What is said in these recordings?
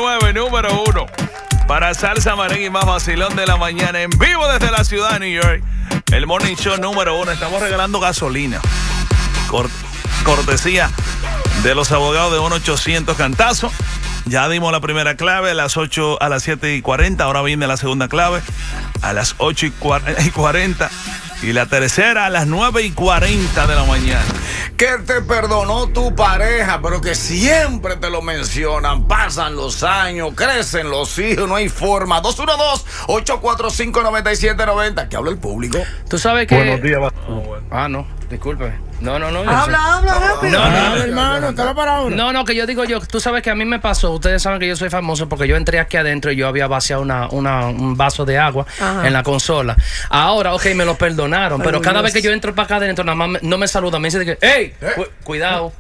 99, número 1. Para salsa, merengue y más vacilón de la mañana. En vivo desde la ciudad de New York. El Morning Show número 1. Estamos regalando gasolina. Cortesía de los abogados de 1-800 Cantazo. Ya dimos la primera clave a las 7:40. Ahora viene la segunda clave a las 8:40. Y la tercera a las 9:40 de la mañana. Que te perdonó tu pareja, pero que siempre te lo mencionan. Pasan los años, crecen los hijos, no hay forma. 212-845-9790. ¿Qué habla el público? Tú sabes que... Buenos días. No, disculpe. No. Habla rápido. No, hermano, te lo para ahora. No, que yo digo tú sabes que a mí me pasó, ustedes saben que yo soy famoso porque yo entré aquí adentro y yo había vaciado un vaso de agua en la consola. Ahora, me lo perdonaron, pero cada vez que yo entro para acá adentro, nada más no me saludan, me dicen que, ¡hey! Cuidado.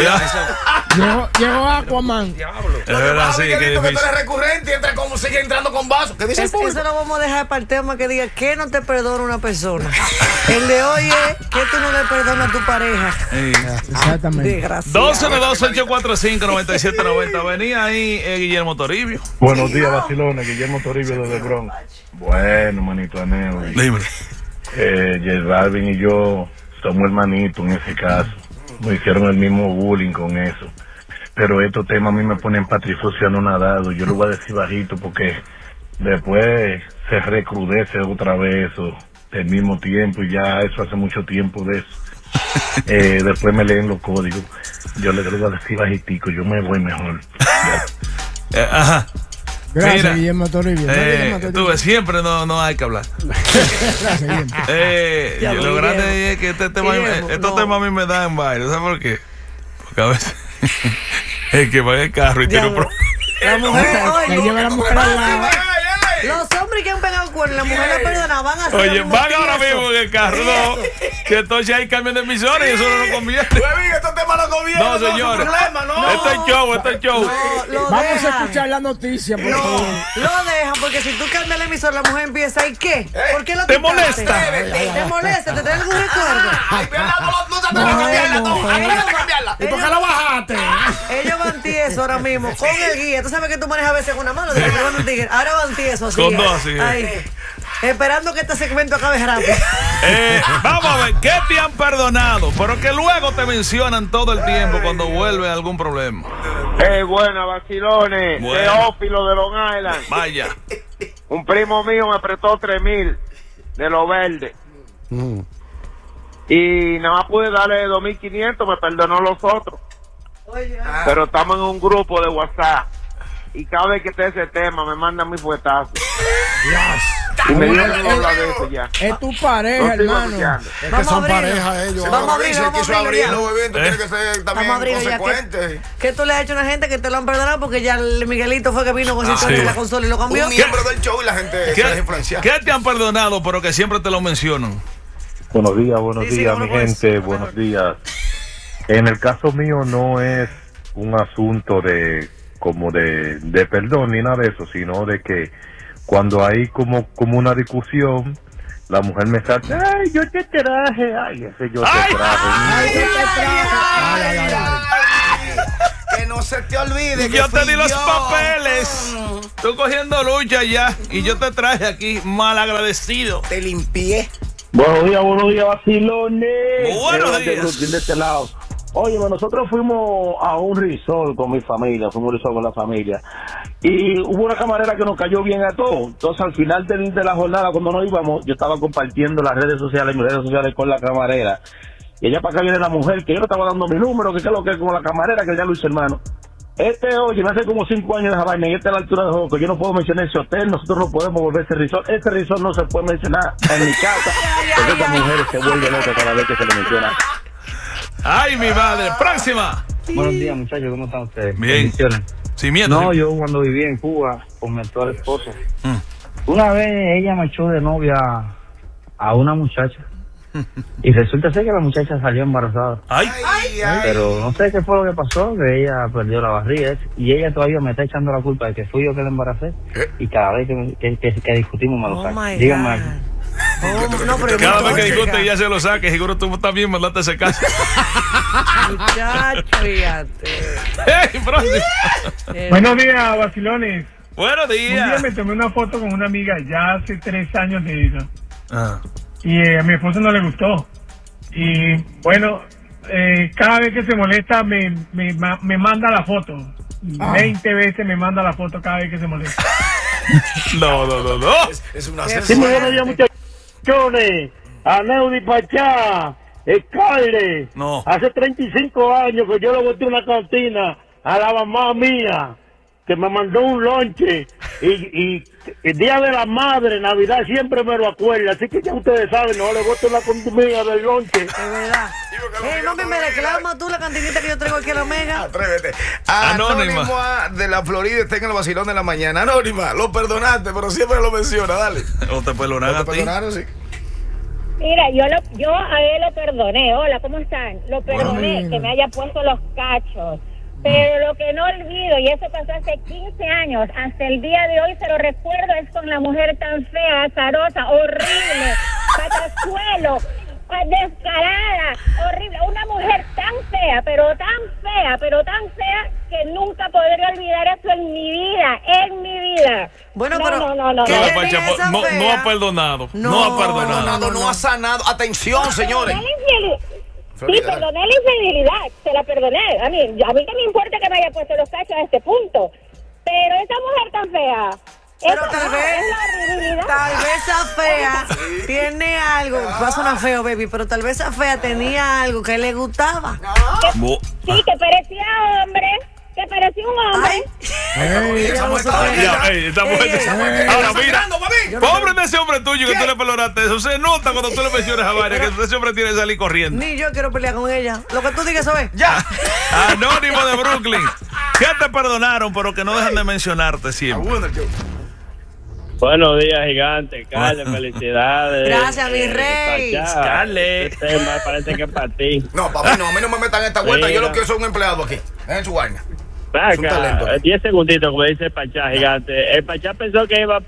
Llegó Aquaman. Diablo. Es verdad, sí, que tú eres recurrente y entra como sigue entrando con vasos. ¿Qué dice el público? Eso lo vamos a dejar para el tema que diga que no te perdona una persona. El de hoy es que tú no le perdonas a tu pareja. Exactamente. Desgraciado. 212-845-9790. Venía ahí Guillermo Toribio. Buenos días, vacilones. Guillermo Toribio desde Bronx. Bueno, manito Aneo. Dime. J Balvin y yo somos hermanitos en ese caso. Nos hicieron el mismo bullying con eso. Pero estos temas a mí me ponen patrifocio anonadado. Yo lo voy a decir bajito porque después se recrudece otra vez eso del mismo tiempo y ya eso hace mucho tiempo de eso. Después me leen los códigos. Yo le voy a decir bajitico, yo me voy mejor. Ajá. Gracias, Mira, Guillermo Toribio. Tú ves, siempre no hay que hablar. Gracias, Guillermo. Lo grande es que estos temas a mí me dan baile. ¿Sabes por qué? Porque a veces el que va en el carro y tiene un problema. La mujer, Le lleva la mujer al lado. los hombres que han pegado cuernos, la mujer la perdona, van a hacer. Oye, van ahora mismo en el carro, no. Que entonces hay cambio de emisora y eso no nos conviene. Estos temas no convienen. No, señores. No. Esto es show. Lo Vamos dejan. a escuchar la noticia, por No, favor. lo dejan porque si tú cambias la emisora, la mujer empieza. ¿Y qué? ¿Por qué lo ¿Te quitaste? molesta? ¿Te molesta? ¿Te trae algún recuerdo? Ay, no te vas a cambiarla, no. Ay, no te vas a cambiarla. ¿Y por qué la bajaste? Ellos van tiesos ahora mismo con el guía. Tú sabes que tú manejas a veces con una mano. Ahora van tiesos así. Con dos, así. Ay, esperando que este segmento acabe rápido. Vamos a ver, ¿qué te han perdonado? Pero que luego te mencionan todo el tiempo cuando vuelve algún problema. Buenas, vacilones. Bueno. Teófilo de Long Island. Vaya. Un primo mío me prestó 3,000 de lo verde. Y nada más pude darle 2,500, me perdonó los otros. Oye, Pero estamos en un grupo de WhatsApp. Y cada vez que esté ese tema, me mandan mi fuetazo. Y me dijo que no habla de eso ya. Es tu pareja, No sigo hermano. escuchando. Es que son pareja ellos. Vamos a abrirlo, Si quiso abrir ya. los eventos, tiene que ser también Vamos a abrirlo ya. consecuente. ¿Qué tú le has hecho a una gente que te lo han perdonado porque ya el Miguelito fue que vino con su historia sí. de la consola y lo cambió? Un miembro del show y la gente se les influencia. ¿Qué te han perdonado pero que siempre te lo mencionan? Buenos días, Sí, mi bueno, pues. gente, buenos días. En el caso mío no es un asunto de perdón ni nada de eso, sino de que cuando hay como una discusión, la mujer me saca, ay, yo te traje, ay, ese yo te traje. Que no se te olvide que Yo te fui di los yo. papeles. Tú cogiendo lucha ya y yo te traje aquí mal agradecido. Te limpié. Buenos días, vacilones. Buenos días. De este lado. Oye, nosotros fuimos a un resort con mi familia, fuimos a un resort con la familia, y hubo una camarera que nos cayó bien a todos. Entonces, al final de la jornada, cuando nos íbamos, yo estaba compartiendo mis redes sociales con la camarera, y ella para acá viene la mujer, que yo le estaba dando mi número, que es lo que es con la camarera, que ya lo hizo, hermano. Oye, me hace como 5 años de esa vaina, y esta es la altura de juego, yo no puedo mencionar ese hotel, nosotros no podemos volver a ese resort. Este resort no se puede mencionar en mi casa, porque esta mujer se vuelve loca cada vez que se le menciona. Ay, mi madre. Próxima. Buenos días, muchachos, ¿cómo están ustedes? Bien. Bendiciones. Sin miedo. No, yo cuando viví en Cuba con mi actual esposo, Mm. una vez ella me echó de novia a una muchacha y resulta ser que la muchacha salió embarazada. Ay. Pero no sé qué fue lo que pasó, que ella perdió la barriga y ella todavía me está echando la culpa de que fui yo que la embaracé y cada vez que discutimos me lo Oh saca. my Díganme God. algo. No, pero Cada vez que tóxica. discute ya se lo saque. Seguro tú también mandaste ese caso. Muchacho, fíjate. Hey, próximo. Buenos días, vacilones. Buenos Un día días. me tomé una foto con una amiga ya hace 3 años de eso. Ah. Y a mi esposo no le gustó. Y bueno, cada vez que se molesta me manda la foto. 20 veces me manda la foto cada vez que se molesta. No. Es una Qué Sí, muy fuerte. buenos días, muchachones. A Neudi Pachá, Skyler. No. Hace 35 años que yo le boté una cantina a la mamá mía, que me mandó un lonche. Y el Día de la Madre, Navidad, siempre me lo acuerda. Así que ya ustedes saben, no le boto la comida del lonche. De verdad. Mami, me reclama tú la cantinita que yo traigo aquí a la Omega. Atrévete. Anónima. Anónima de la Florida está en el vacilón de la mañana. Anónima, lo perdonaste, pero siempre lo menciona, dale. O te perdonan ¿No a te ti. perdonaron? Sí. Mira, yo a él lo perdoné. Hola, ¿cómo están? Lo perdoné, que me haya puesto los cachos. Pero lo que no olvido, y eso pasó hace 15 años, hasta el día de hoy se lo recuerdo, es con la mujer tan fea, azarosa, horrible, patazuelo, descarada, horrible. Una mujer tan fea, pero tan fea, que nunca podré olvidar eso en mi vida. Bueno, No, pero. no. ¿qué No, le Pacha, dice esa no fea? ha perdonado. No, No ha perdonado. No ha sanado. Atención, señores. Sí, perdoné la infidelidad, se la perdoné. A mí que me importa que me haya puesto los cachos a este punto. Pero esa mujer tan fea. Pero esa tal no, vez, es la horribilidad. tal vez esa fea tiene algo, va a sonar feo, baby, pero tal vez esa fea tenía algo que le gustaba. Bo- Sí, que parecía hombre, que parecía un hombre. Ay, Esa mujer está Ay, dañada. Ya, esta mujer- Esa mujer está Ahora mira, sangrando, mami. pobre de ese hombre tuyo que tú le perdonaste eso. Se nota cuando tú le mencionas a varias que ese hombre tiene que salir corriendo. ni yo quiero pelear con ella. Lo que tú digas, eso es. Ya. Anónimo de Brooklyn. ¿Qué te perdonaron, pero que no dejan de mencionarte siempre? Buenos días, gigante. Carles, felicidades. Gracias, mi rey. Carles. Este tema parece que es para ti. No, papi, no, a mí no me metan en esta vuelta. Yo Mira. lo que soy un empleado aquí. Dejen su vaina. Ven un acá, talento. 10 segunditos, como dice el Pachá, gigante. El Pachá pensó que iba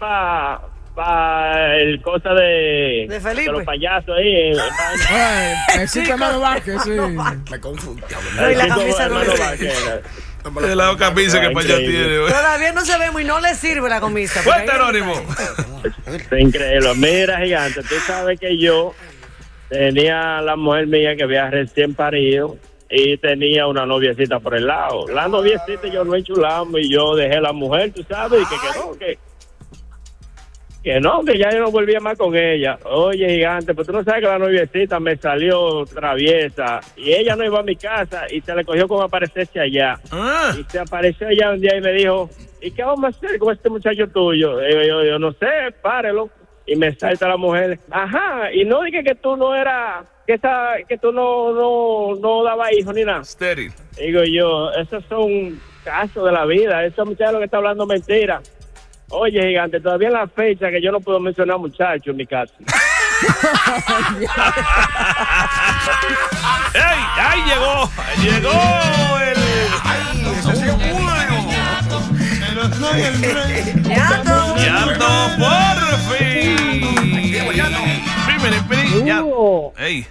para el cosa de Felipe. los payasos ahí. El Chico Hermano Vázquez, sí. Me confundí. No, y la camisa no le Es la camisa que para allá tiene. güey. Todavía no sabemos y no le sirve la camisa. porque Fuerte, ahí Anónimo. Es increíble. Mira, gigante, tú sabes que yo tenía la mujer mía que había recién parido y tenía una noviecita por el lado. La noviecita yo no enchulamos y yo dejé la mujer, tú sabes, y que ya yo no volvía más con ella. Oye, gigante, pues tú no sabes que la noviecita me salió traviesa y ella no iba a mi casa y se le cogió como aparecerse allá. Ah, Y se apareció allá un día y me dijo, ¿y qué vamos a hacer con este muchacho tuyo? Y yo no sé, párelo. Y me salta la mujer, ajá, y no dije que tú no eras, que tú no dabas hijos ni nada. estéril. Digo yo, esos son casos de la vida, esos muchachos lo que está hablando mentira. Oye, gigante, todavía en la fecha que yo no puedo mencionar muchachos en mi casa. ¡Ey! ¡Ay, llegó! ¡Llegó el... Ñato. ¡Llanto por fin! Ya. ¡Ey!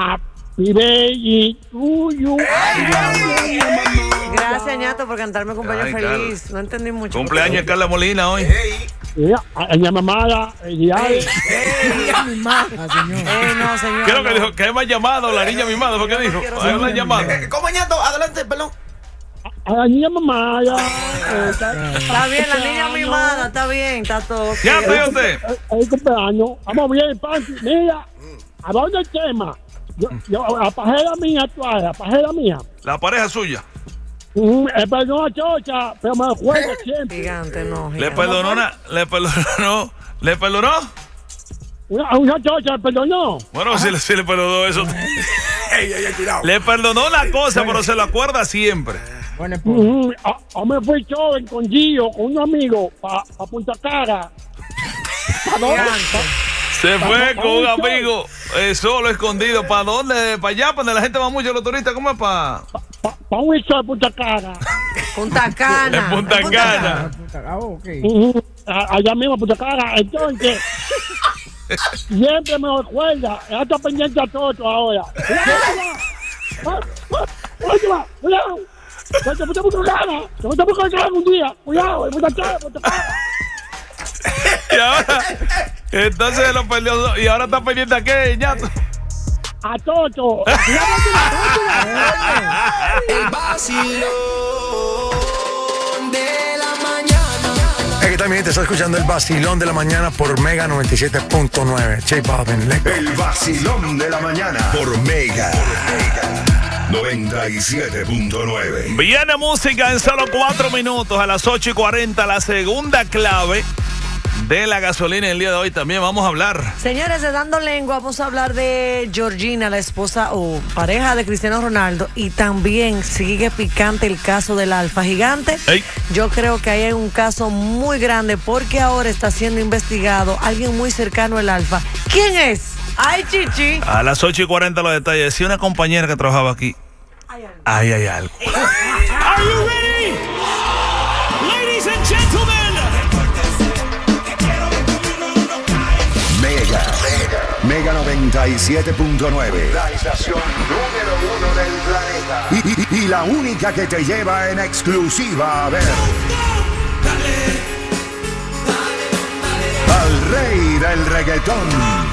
Gracias, Ñato, por cantarme cumpleaños Ay, feliz. Carlos. No entendí mucho. Cumpleaños de Carla Molina hoy. Mi mamá, Mi mamá, señor. No, señor. ¿Qué es lo que no. dijo? Que hay más llamado, la niña mimada. ¿Por qué dijo? Hay una llamada. ¿Cómo, Ñato? Adelante, perdón. a la niña mamá, Está bien, la niña mimada, está bien, está todo. Ya, pero usted. el cumpleaños, vamos bien, Panchi. Mira, ¿a dónde el tema? Yo, la pajera mía, la pajera mía. La pareja suya. Perdón a Chocha, pero me juega siempre. Gigante, no. Le perdonó ¿Le perdonó? Una Chocha le perdonó. Bueno, si le perdonó eso. Le perdonó la cosa, pero se lo acuerda siempre. Me fui joven con Gio, con un amigo, para Punta Cara. Se fue con un amigo solo, escondido. ¿Para dónde? ¿Para allá? ¿Para donde la gente va mucho, los turistas? ¿Cómo es para...? Para un de Punta Cara. Punta Cana. En Punta Cana. Allá mismo, Punta Cara. Entonces, siempre me recuerda. Ya está pendiente a todo ahora. Oye, va, cuidado. Te mucha mucha gana. Te mucha mucha gana un día. Cuidado, hay mucha cara. Y ahora, entonces lo perdió. ¿Y ahora está pendiente a qué, ñato? A Toto. El vacilón de la mañana. Aquí también te está escuchando el vacilón de la mañana por Mega 97.9. J Balvin, el vacilón de la mañana por Mega 97.9. Viene música en solo 4 minutos a las 8:40. La segunda clave de la gasolina el día de hoy también vamos a hablar. Señores, de Dando Lengua vamos a hablar de Georgina, la esposa o pareja de Cristiano Ronaldo, y también sigue picante el caso del Alfa Gigante. Ey. Yo creo que ahí hay un caso muy grande porque ahora está siendo investigado alguien muy cercano al Alfa. ¿Quién es? Ay, Chichi. A las 8:40 los detalles. Si una compañera que trabajaba aquí, ahí hay algo. Are you ready? Ladies and gentlemen. Mega 97.9. La estación número 1 del planeta. Y la única que te lleva en exclusiva a ver al rey del reggaetón.